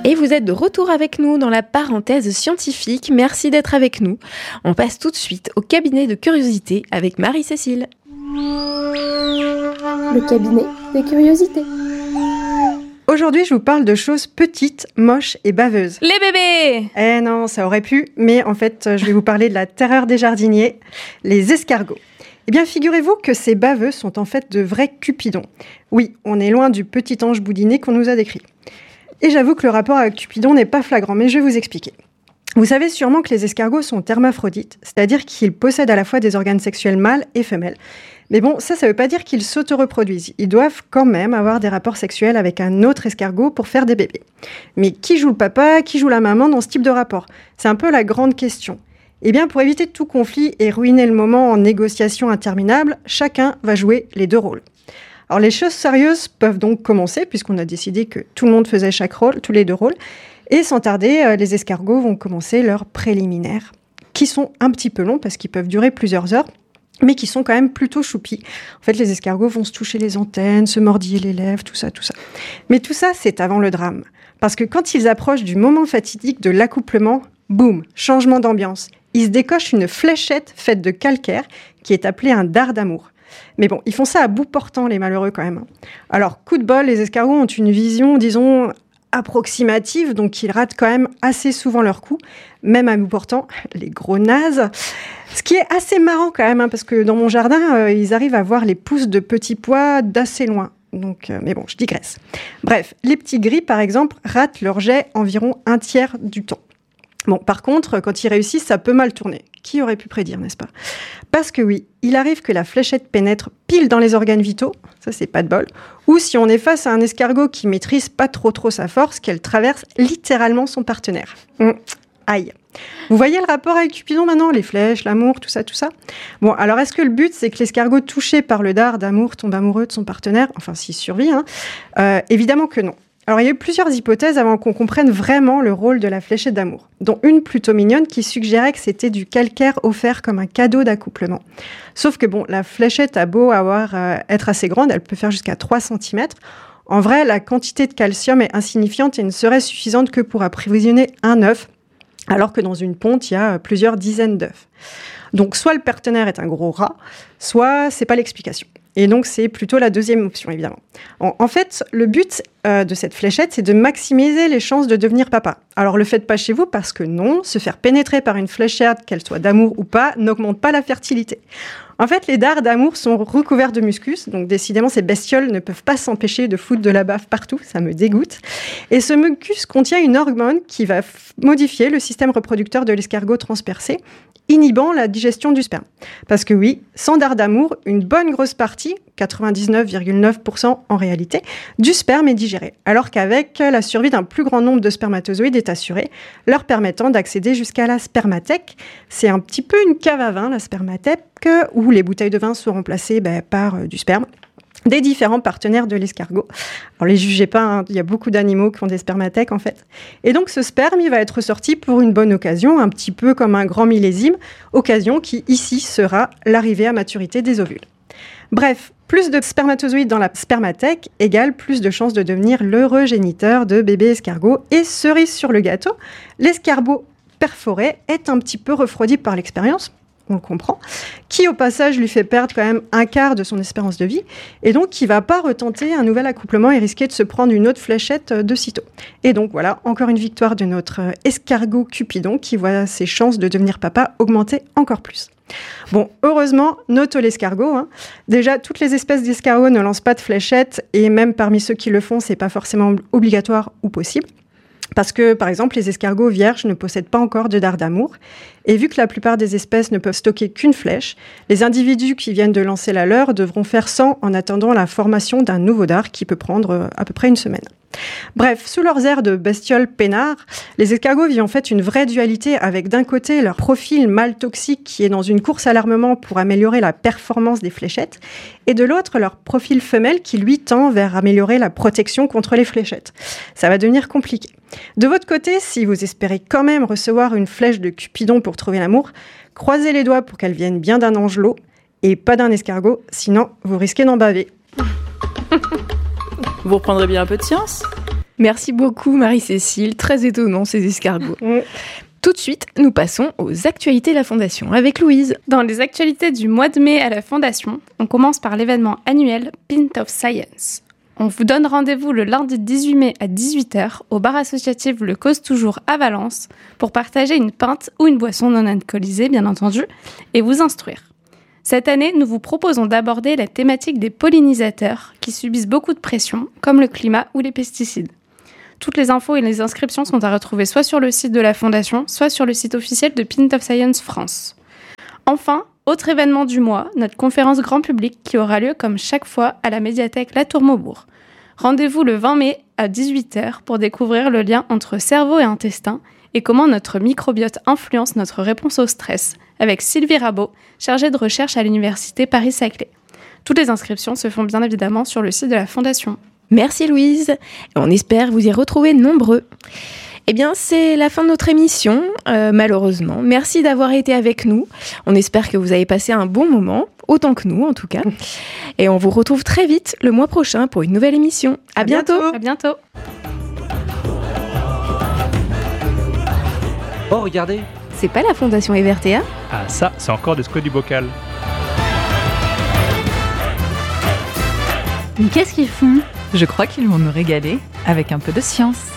Et vous êtes de retour avec nous dans la parenthèse scientifique. Merci d'être avec nous. On passe tout de suite au cabinet de curiosité avec Marie-Cécile. Le cabinet des curiosités. Aujourd'hui, je vous parle de choses petites, moches et baveuses. Les bébés! Eh non, ça aurait pu, mais en fait, je vais vous parler de la terreur des jardiniers, les escargots. Eh bien, figurez-vous que ces baveux sont en fait de vrais cupidons. Oui, on est loin du petit ange boudiné qu'on nous a décrit. Et j'avoue que le rapport avec Cupidon n'est pas flagrant, mais je vais vous expliquer. Vous savez sûrement que les escargots sont hermaphrodites, c'est-à-dire qu'ils possèdent à la fois des organes sexuels mâles et femelles. Mais bon, ça ne veut pas dire qu'ils s'auto-reproduisent. Ils doivent quand même avoir des rapports sexuels avec un autre escargot pour faire des bébés. Mais qui joue le papa, qui joue la maman dans ce type de rapport ? C'est un peu la grande question. Eh bien, pour éviter tout conflit et ruiner le moment en négociations interminables, chacun va jouer les deux rôles. Alors, les choses sérieuses peuvent donc commencer, puisqu'on a décidé que tout le monde faisait chaque rôle, tous les deux rôles. Et sans tarder, les escargots vont commencer leurs préliminaires, qui sont un petit peu longs, parce qu'ils peuvent durer plusieurs heures, mais qui sont quand même plutôt choupis. En fait, les escargots vont se toucher les antennes, se mordiller les lèvres, tout ça. Mais tout ça, c'est avant le drame. Parce que quand ils approchent du moment fatidique de l'accouplement, boum, changement d'ambiance. Ils se décochent une fléchette faite de calcaire, qui est appelée un dard d'amour. Mais bon, ils font ça à bout portant, les malheureux, quand même. Alors, coup de bol, les escargots ont une vision, disons, approximative, donc ils ratent quand même assez souvent leur coup, même à bout portant, les gros nazes. Ce qui est assez marrant quand même, parce que dans mon jardin, ils arrivent à voir les pousses de petits pois d'assez loin. Donc, mais bon, je digresse. Bref, les petits gris, par exemple, ratent leur jet environ un tiers du temps. Bon, par contre, quand ils réussissent, ça peut mal tourner. Qui aurait pu prédire, n'est-ce pas ? Parce que oui, il arrive que la fléchette pénètre pile dans les organes vitaux, ça c'est pas de bol, ou si on est face à un escargot qui maîtrise pas trop sa force, qu'elle traverse littéralement son partenaire. Aïe. Vous voyez le rapport avec Cupidon maintenant ? Les flèches, l'amour, tout ça. Bon, alors est-ce que le but, c'est que l'escargot touché par le dard d'amour tombe amoureux de son partenaire ? Enfin, s'il survit, hein. Évidemment que non. Alors, il y a eu plusieurs hypothèses avant qu'on comprenne vraiment le rôle de la fléchette d'amour, dont une plutôt mignonne qui suggérait que c'était du calcaire offert comme un cadeau d'accouplement. Sauf que bon, la fléchette a beau être assez grande, elle peut faire jusqu'à 3 cm. En vrai, la quantité de calcium est insignifiante et ne serait suffisante que pour approvisionner un œuf, alors que dans une ponte, il y a plusieurs dizaines d'œufs. Donc, soit le partenaire est un gros rat, soit c'est pas l'explication. Et donc, c'est plutôt la deuxième option, évidemment. En fait, le but de cette fléchette, c'est de maximiser les chances de devenir papa. Alors, le faites pas chez vous parce que non, se faire pénétrer par une fléchette, qu'elle soit d'amour ou pas, n'augmente pas la fertilité. En fait, les dards d'amour sont recouverts de muscus, donc décidément, ces bestioles ne peuvent pas s'empêcher de foutre de la baffe partout, ça me dégoûte. Et ce mucus contient une hormone qui va modifier le système reproducteur de l'escargot transpercé, inhibant la digestion du sperme. Parce que oui, sans dard d'amour, une bonne grosse partie, 99,9% en réalité, du sperme est digéré. Alors qu'avec la survie d'un plus grand nombre de spermatozoïdes est assurée, leur permettant d'accéder jusqu'à la spermathèque. C'est un petit peu une cave à vin, la spermathèque, où les bouteilles de vin sont remplacées par du sperme des différents partenaires de l'escargot. Alors, les jugez pas, hein, il y a beaucoup d'animaux qui ont des spermathèques, en fait. Et donc, ce sperme, il va être sorti pour une bonne occasion, un petit peu comme un grand millésime, occasion qui, ici, sera l'arrivée à maturité des ovules. Bref, plus de spermatozoïdes dans la spermathèque égale plus de chances de devenir l'heureux géniteur de bébés escargots. Et cerise sur le gâteau, l'escargot perforé est un petit peu refroidi par l'expérience, on le comprend, qui au passage lui fait perdre quand même un quart de son espérance de vie, et donc qui ne va pas retenter un nouvel accouplement et risquer de se prendre une autre fléchette de sitôt. Et donc voilà, encore une victoire de notre escargot Cupidon qui voit ses chances de devenir papa augmenter encore plus. Bon, heureusement, note l'escargot. Déjà, toutes les espèces d'escargots ne lancent pas de fléchettes, et même parmi ceux qui le font, c'est pas forcément obligatoire ou possible. Parce que, par exemple, les escargots vierges ne possèdent pas encore de dard d'amour. Et vu que la plupart des espèces ne peuvent stocker qu'une flèche, les individus qui viennent de lancer la leur devront faire 100 en attendant la formation d'un nouveau dard qui peut prendre à peu près une semaine. Bref, sous leurs airs de bestioles peinards, les escargots vivent en fait une vraie dualité avec d'un côté leur profil mâle toxique qui est dans une course à l'armement pour améliorer la performance des fléchettes, et de l'autre leur profil femelle qui lui tend vers améliorer la protection contre les fléchettes. Ça va devenir compliqué. De votre côté, si vous espérez quand même recevoir une flèche de Cupidon pour trouver l'amour, croisez les doigts pour qu'elle vienne bien d'un angelot et pas d'un escargot, sinon vous risquez d'en baver. Vous reprendrez bien un peu de science ? Merci beaucoup Marie-Cécile, très étonnant ces escargots. Tout de suite, nous passons aux actualités de la Fondation avec Louise. Dans les actualités du mois de mai à la Fondation, on commence par l'événement annuel Pint of Science. On vous donne rendez-vous le lundi 18 mai à 18h au bar associatif Le Cause Toujours à Valence pour partager une pinte ou une boisson non alcoolisée, bien entendu, et vous instruire. Cette année, nous vous proposons d'aborder la thématique des pollinisateurs qui subissent beaucoup de pression, comme le climat ou les pesticides. Toutes les infos et les inscriptions sont à retrouver soit sur le site de la Fondation, soit sur le site officiel de Pint of Science France. Enfin, autre événement du mois, notre conférence grand public qui aura lieu comme chaque fois à la médiathèque La Tour Maubourg. Rendez-vous le 20 mai à 18h pour découvrir le lien entre cerveau et intestin et comment notre microbiote influence notre réponse au stress, avec Sylvie Rabot, chargée de recherche à l'université Paris-Saclay. Toutes les inscriptions se font bien évidemment sur le site de la Fondation. Merci Louise, on espère vous y retrouver nombreux. Eh bien, c'est la fin de notre émission, malheureusement. Merci d'avoir été avec nous. On espère que vous avez passé un bon moment, autant que nous en tout cas. Et on vous retrouve très vite le mois prochain pour une nouvelle émission. À bientôt. À bientôt. Oh, regardez! C'est pas la Fondation EVRTA ? Ah ça, c'est encore des squats du bocal. Mais qu'est-ce qu'ils font ? Je crois qu'ils vont nous régaler avec un peu de science.